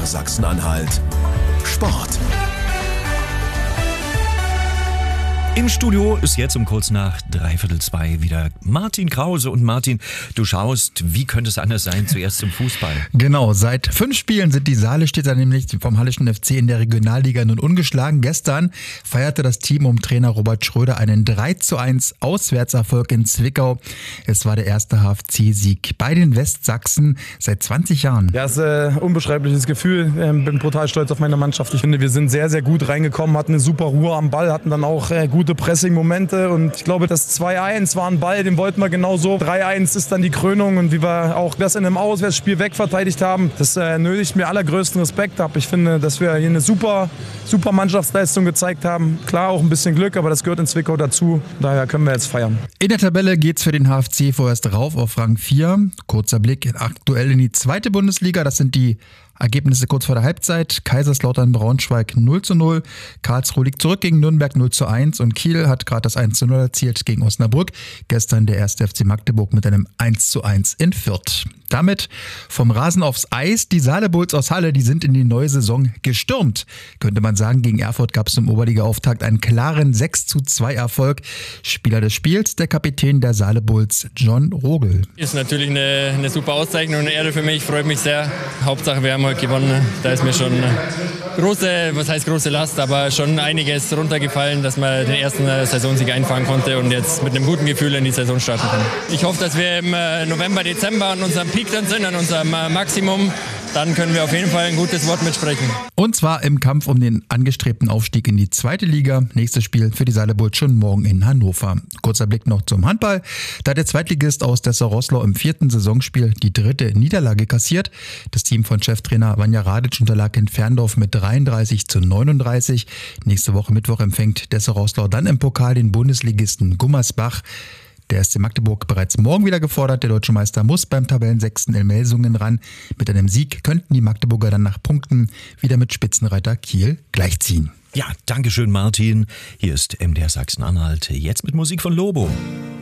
MDR Sachsen-Anhalt. Sport. Im Studio ist jetzt um kurz nach 2:15 wieder Martin Krause. Und Martin, du schaust, wie könnte es anders sein, zuerst zum Fußball? Genau, seit 5 Spielen sind die Saarländstädter nämlich vom Hallischen FC in der Regionalliga nun ungeschlagen. Gestern feierte das Team um Trainer Robert Schröder einen 3:1 Auswärtserfolg in Zwickau. Es war der erste HFC-Sieg bei den Westsachsen seit 20 Jahren. Ja, es ist ein unbeschreibliches Gefühl. Bin brutal stolz auf meine Mannschaft. Ich finde, wir sind sehr, sehr gut reingekommen, hatten eine super Ruhe am Ball, hatten dann auch gute Pressing-Momente und ich glaube, das 2:1 war ein Ball, den wollten wir genauso. 3:1 ist dann die Krönung und wie wir auch das in einem Auswärtsspiel wegverteidigt haben, das nötigt mir allergrößten Respekt ab. Ich finde, dass wir hier eine super Mannschaftsleistung gezeigt haben. Klar, auch ein bisschen Glück, aber das gehört in Zwickau dazu. Daher können wir jetzt feiern. In der Tabelle geht's für den HFC vorerst rauf auf Rang 4. Kurzer Blick aktuell in die 2. Bundesliga. Das sind die Ergebnisse kurz vor der Halbzeit. Kaiserslautern-Braunschweig 0:0. Karlsruhe liegt zurück gegen Nürnberg 0:1 und Kiel hat gerade das 1:0 erzielt gegen Osnabrück. Gestern der 1. FC Magdeburg mit einem 1:1 in Fürth. Damit vom Rasen aufs Eis. Die Saale-Bulls aus Halle, die sind in die neue Saison gestürmt. Könnte man sagen, gegen Erfurt gab es im Oberliga-Auftakt einen klaren 6:2 Erfolg. Spieler des Spiels, der Kapitän der Saale-Bulls, John Rogel. Ist natürlich eine super Auszeichnung und eine Ehre für mich. Freut mich sehr. Hauptsache, wir haben heute gewonnen. Da ist mir schon große Last, aber schon einiges runtergefallen, dass man den ersten Saisonsieg einfangen konnte und jetzt mit einem guten Gefühl in die Saison starten können. Ich hoffe, dass wir im November, Dezember an unserem Peak dann sind, an unserem Maximum. Dann können wir auf jeden Fall ein gutes Wort mitsprechen. Und zwar im Kampf um den angestrebten Aufstieg in die 2. Liga. Nächstes Spiel für die Saale-Bulls schon morgen in Hannover. Kurzer Blick noch zum Handball. Da hat der Zweitligist aus Dessau-Roßlau im 4. Saisonspiel die 3. Niederlage kassiert. Das Team von Cheftrainer Vanja Radic unterlag in Ferndorf mit 33:39. Nächste Woche Mittwoch empfängt Dessau-Roßlau dann im Pokal den Bundesligisten Gummersbach. Der SC Magdeburg bereits morgen wieder gefordert. Der deutsche Meister muss beim Tabellensechsten in Melsungen ran. Mit einem Sieg könnten die Magdeburger dann nach Punkten wieder mit Spitzenreiter Kiel gleichziehen. Ja, danke schön, Martin. Hier ist MDR Sachsen-Anhalt. Jetzt mit Musik von Lobo.